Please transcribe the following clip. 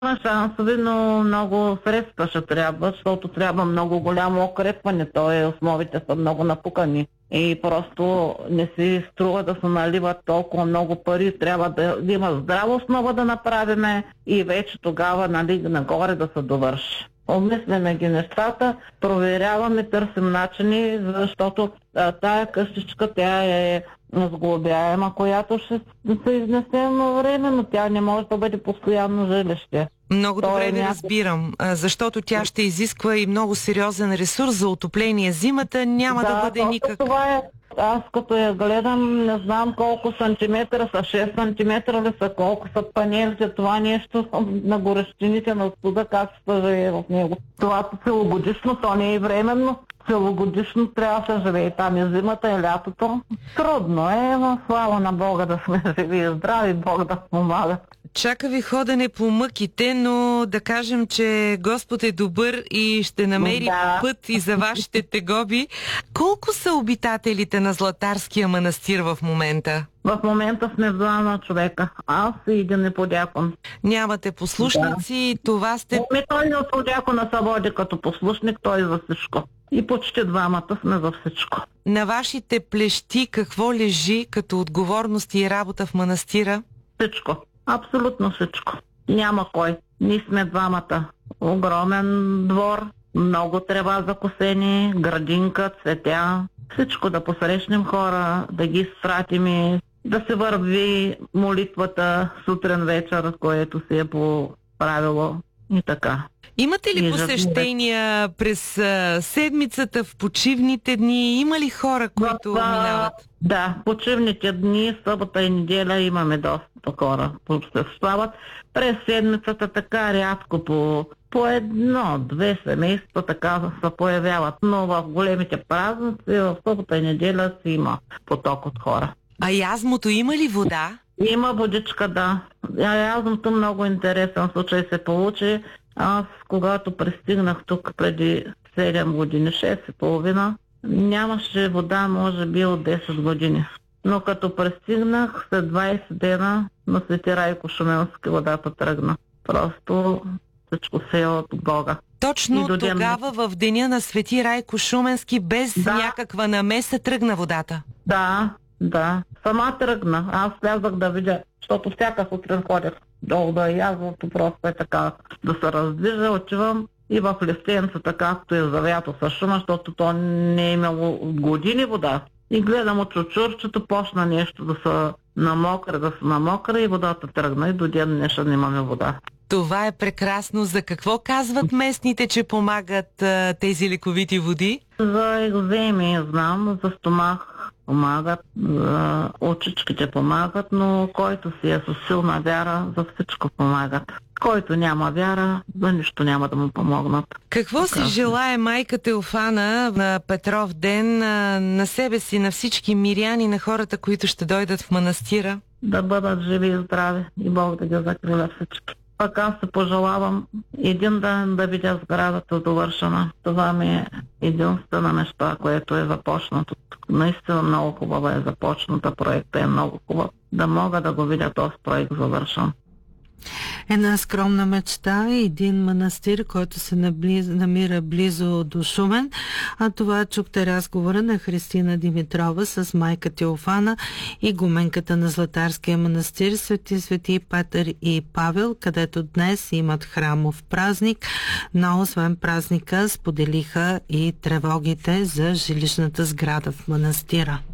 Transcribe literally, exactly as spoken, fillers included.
Има шансови, но много средства ще трябва, защото трябва много голямо укрепване. То е, основите са много напукани. И просто не си струва да се наливат толкова много пари. Трябва да, да има здрава основа да направиме и вече тогава, нали, нагоре да се довърши. Обмисляме ги нещата, проверяваме, търсим начини, защото а, тая къщичка, тя е сглобяема, която ще се изнесе на време, но тя не може да бъде постоянно жилище. Много То добре е ви някак... разбирам, защото тя ще изисква и много сериозен ресурс за отопление. Зимата няма да, да бъде никак. Това е. Аз като я гледам, не знам колко сантиметра са, шест сантиметра ли са, колко са панелите, това нещо на горещините на студа, как ще се живее в него. Това целогодишно, то не е временно. Целогодишно трябва да се живее там и зимата и лятото. Трудно е, но слава на Бога да сме живи и здрави, Бог да помага. Чака ви ходене по мъките, но да кажем, че Господ е добър и ще намери да. път и за вашите тегоби. Колко са обитателите на Златарския манастир в момента? В момента сме двама човека. Аз и един неподякон. Нямате послушници, да. Това сте... Ми той не от подякона се води като послушник, той за всичко. И почти двамата сме за всичко. На вашите плещи какво лежи като отговорност и работа в манастира? Всичко. Абсолютно всичко. Няма кой. Ние сме двамата. Огромен двор, много трева за косени, градинка, цветя. Всичко да посрещнем хора, да ги изпратим, да се върви молитвата сутрин вечер, което си е по правило и така. Имате ли посещения през а, седмицата, в почивните дни? Има ли хора, които да, минават? Да, почивните дни, събота и неделя имаме доста хора, посещават. През седмицата така рядко по, по едно, две семейства така се появяват. Но в големите празници, в събота и неделя си има поток от хора. А язмото има ли вода? Има водичка, да. Язмото много интересен случай се получи. Аз, когато пристигнах тук преди седем години, шест и половина, нямаше вода, може би от десет години. Но като пристигнах, след двайсет дена на Свети Райко Шуменски водата тръгна. Просто всичко се е от Бога. Точно тогава, в деня на Свети Райко Шуменски, без да. някаква намеса, тръгна водата? Да, да. Сама тръгна. Аз слязах да видя, защото всяка сутрин ходех долу да язвото, просто е така да се раздвижа, отивам и в листенцата, както е завято с шума, защото то не е имало години вода. И гледам от чучурчето, почна нещо да се намокра, да се намокра и водата тръгна и до ден днешен имаме вода. Това е прекрасно. За какво казват местните, че помагат а, тези лековити води? За екземи знам, за стомах помагат, за очичките помагат, но който си е с силна вяра, за всичко помагат. Който няма вяра, за нищо няма да му помогнат. Какво така си желае майка Теофана на Петров ден на себе си, на всички миряни, на хората, които ще дойдат в манастира? Да бъдат живи и здрави и Бог да ги закриля всички. Пък аз се пожелавам един ден да видя сградата довършена. Това ми е единствена неща, което е започнато. Наистина много хубава е започната, проекта е много хубав. Да мога да го видя този проект завършен. Една скромна мечта е един манастир, който се наблиз, намира близо до Шумен. А това чухте разговора на Христина Димитрова с майка Теофана и гуменката на Златарския манастир Свети Свети Петър и Павел, където днес имат храмов празник, но освен празника споделиха и тревогите за жилищната сграда в манастира.